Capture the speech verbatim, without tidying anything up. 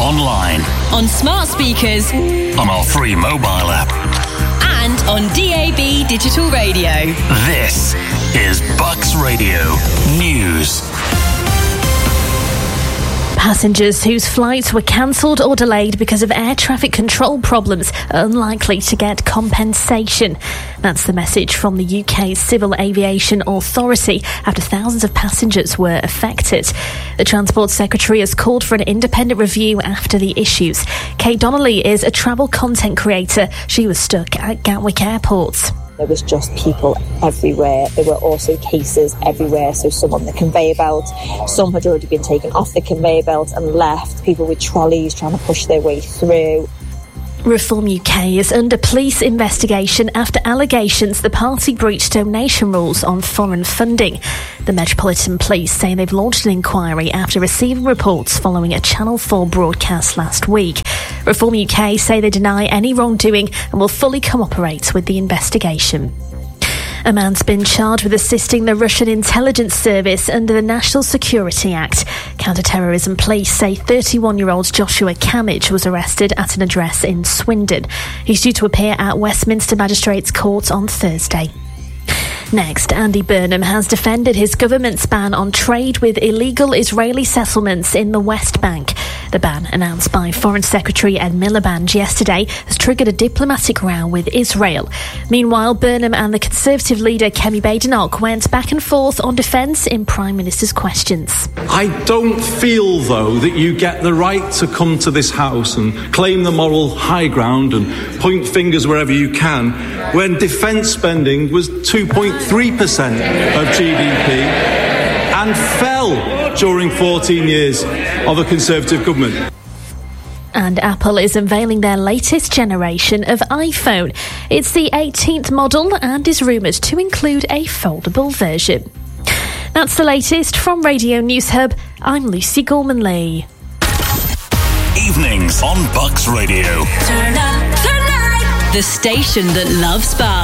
online, on smart speakers, on our free mobile app, and on D A B digital radio. This is Bucks Radio News. Passengers whose flights were cancelled or delayed because of air traffic control problems are unlikely to get compensation. That's the message from the U K's Civil Aviation Authority after thousands of passengers were affected. The Transport Secretary has called for an independent review after the issues. Kate Donnelly is a travel content creator. She was stuck at Gatwick Airport. There was just people everywhere. There were also cases everywhere. So some on the conveyor belt, some had already been taken off the conveyor belt and left. People with trolleys trying to push their way through. Reform U K is under police investigation after allegations the party breached donation rules on foreign funding. The Metropolitan Police say they've launched an inquiry after receiving reports following a Channel four broadcast last week. Reform U K say they deny any wrongdoing and will fully cooperate with the investigation. A man's been charged with assisting the Russian intelligence service under the National Security Act. Counter-terrorism police say thirty-one-year-old Joshua Camage was arrested at an address in Swindon. He's due to appear at Westminster Magistrates Court on Thursday. Next, Andy Burnham has defended his government's ban on trade with illegal Israeli settlements in the West Bank. The ban, announced by Foreign Secretary Ed Miliband yesterday, has triggered a diplomatic row with Israel. Meanwhile, Burnham and the Conservative leader Kemi Badenoch went back and forth on defence in Prime Minister's questions. I don't feel, though, that you get the right to come to this House and claim the moral high ground and point fingers wherever you can when defence spending was two point three percent of G D P and fell during fourteen years of a Conservative government. And Apple is unveiling their latest generation of iPhone. It's the eighteenth model and is rumoured to include a foldable version. That's the latest from Radio News Hub. I'm Lucy Gorman-Lee. Evenings on Bucks Radio. Turn up the night. The station that loves Spa.